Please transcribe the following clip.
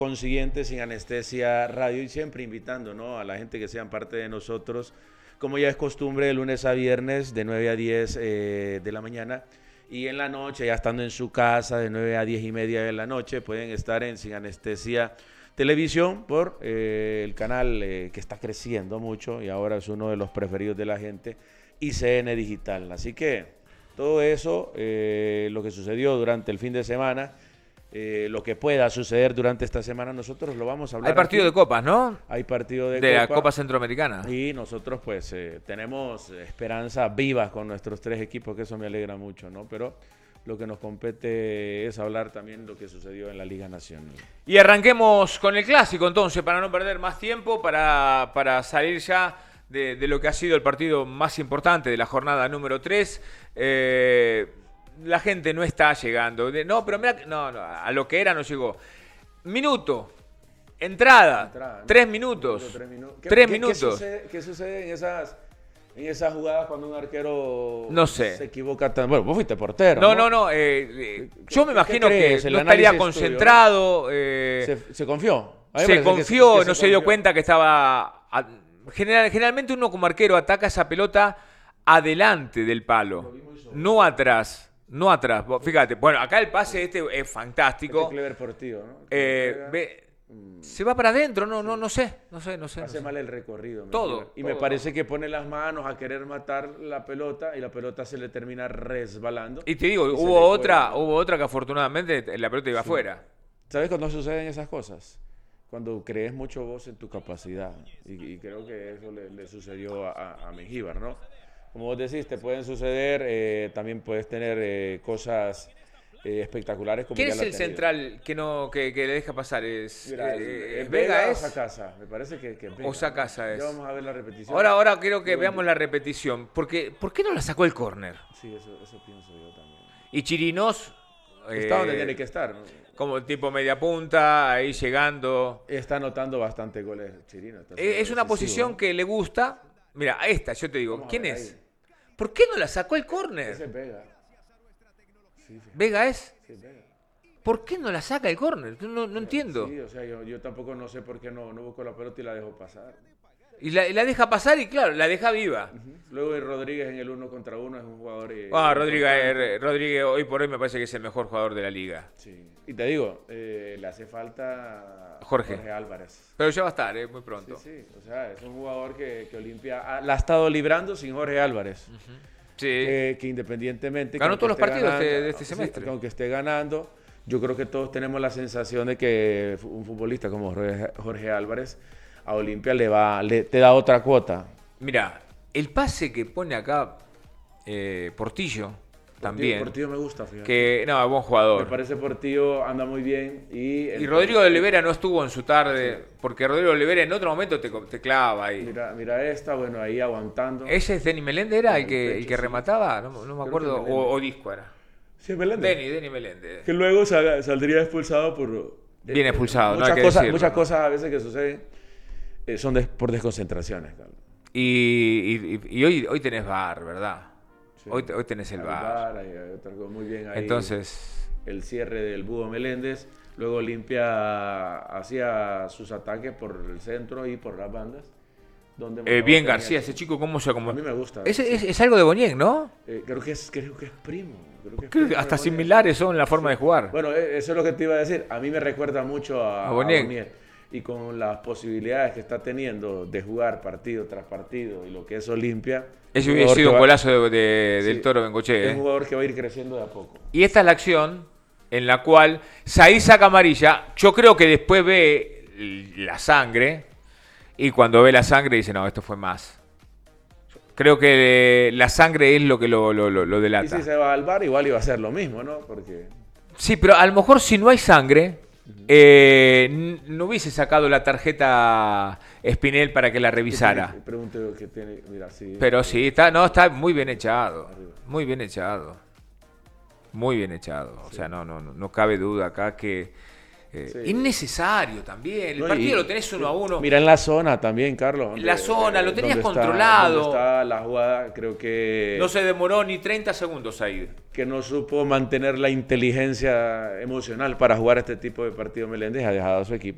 consiguiente, Sin Anestesia Radio, y siempre invitando, ¿no?, a la gente que sean parte de nosotros, como ya es costumbre, de lunes a viernes, de 9 a 10 de la mañana, y en la noche, ya estando en su casa, de 9 a 10 y media de la noche, pueden estar en Sin Anestesia Televisión por el canal que está creciendo mucho y ahora es uno de los preferidos de la gente, ICN Digital. Así que todo eso, lo que sucedió durante el fin de semana, lo que pueda suceder durante esta semana, nosotros lo vamos a hablar. Hay partido de copas, ¿no? Hay partido de la Copa. Copa Centroamericana. Y nosotros pues tenemos esperanzas vivas con nuestros tres equipos, que eso me alegra mucho, ¿no? Pero lo que nos compete es hablar también de lo que sucedió en la Liga Nacional. Y arranquemos con el clásico entonces, para no perder más tiempo, para salir ya de lo que ha sido el partido más importante de la jornada número 3. La gente no está llegando. No, pero mira, no, a lo que era no llegó. Minuto, entrada, 3 minutos. 3 minutos. ¿Qué sucede en esas jugadas cuando un arquero no sé. se equivoca tan? Bueno, vos fuiste portero. No. Yo me imagino que no estaría concentrado. ¿Se confió? Se confió, no se dio cuenta que estaba. Generalmente uno como arquero ataca esa pelota adelante del palo, no atrás. No atrás, fíjate. Bueno, acá el pase es fantástico. Clever Portillo, ¿no? Se va para adentro, no sé. Hace mal el recorrido. Todo. Me parece que pone las manos a querer matar la pelota y la pelota se le termina resbalando. Y te digo, hubo otra que afortunadamente la pelota iba afuera. ¿Sabes cuándo suceden esas cosas? Cuando crees mucho vos en tu capacidad. Y creo que eso le sucedió a Mengíbar, ¿no? Como vos decís, te pueden suceder, también puedes tener cosas espectaculares. Como ¿Quién es el central que le deja pasar? Mira, ¿Vega o es? Sacasa, me parece que Vega. O Sacasa es. Ya vamos a ver la repetición. Ahora quiero que veamos la repetición. Porque, ¿por qué no la sacó el córner? Sí, eso pienso yo también. Y Chirinos está donde tiene que estar, ¿no? Como tipo media punta, ahí llegando. Está anotando bastante goles Chirino. Es una posición, ¿no?, que le gusta. Mira, yo te digo, ¿quién es? Ahí. ¿Por qué no la sacó el córner? Ese es Vega. Sí. ¿Vega es? Sí, Vega. ¿Por qué no la saca el córner? No entiendo. Sí, o sea, yo tampoco no sé por qué no busco la pelota y la dejo pasar. Y la deja pasar y claro, la deja viva. Luego Rodríguez en el 1 contra 1 es un jugador... Rodríguez hoy por hoy me parece que es el mejor jugador de la liga. Sí. Y te digo, le hace falta Jorge Álvarez. Pero ya va a estar, muy pronto. Sí, o sea, es un jugador que Olimpia la ha estado librando sin Jorge Álvarez. Sí. Que independientemente... Ganó todos los partidos ganando, de este semestre. Sí, aunque esté ganando, yo creo que todos tenemos la sensación de que un futbolista como Jorge Álvarez a Olimpia te da otra cuota. Mira, el pase que pone acá Portillo también. Portillo me gusta, fíjate. Que, no, buen jugador. Me parece Portillo anda muy bien. Y Rodrigo de Olivera no estuvo en su tarde, sí, porque Rodrigo de Olivera en otro momento te clava ahí. Mira esta, bueno, ahí aguantando. ¿Ese es Denny Meléndez era el que remataba? No me acuerdo. O Disco era. Sí, Meléndez. Denny Meléndez. Que luego saldría expulsado por... Bien expulsado, muchas cosas a veces que suceden son por desconcentraciones, Carlos. Y hoy tenés VAR, ¿verdad? Sí. Hoy tenés el VAR. Hay otra cosa muy bien ahí. Entonces, el cierre del Búho Meléndez. Luego Olimpia hacía sus ataques por el centro y por las bandas. Bien García, ese chico, ¿cómo se acomoda? A mí me gusta. Es algo de Boñek, ¿no? Creo que es primo. Creo que hasta similares son la forma de jugar. Bueno, eso es lo que te iba a decir. A mí me recuerda mucho a Boñek. Y con las posibilidades que está teniendo de jugar partido tras partido y lo que es Olimpia. Ese hubiera sido un golazo del Toro Bengoche. Es un jugador que va a ir creciendo de a poco. Y esta es la acción en la cual Said saca amarilla. Yo creo que después ve la sangre y cuando ve la sangre dice, no, esto fue más. Creo que la sangre es lo que lo delata. Y si se va al VAR igual iba a ser lo mismo, ¿no? Porque... Sí, pero a lo mejor si no hay sangre... no hubiese sacado la tarjeta Espinel para que la revisara. Pregunto que tiene, mira, sí, pero sí, está muy bien echado. Muy bien echado. Muy bien echado. Sí. O sea, no cabe duda acá que es necesario también. El partido lo tenés 1-1. Mira en la zona también, Carlos. La zona, lo tenías controlado. Donde está la jugada, creo que... No se demoró ni 30 segundos ahí. Que no supo mantener la inteligencia emocional para jugar este tipo de partido Meléndez, ha dejado a su equipo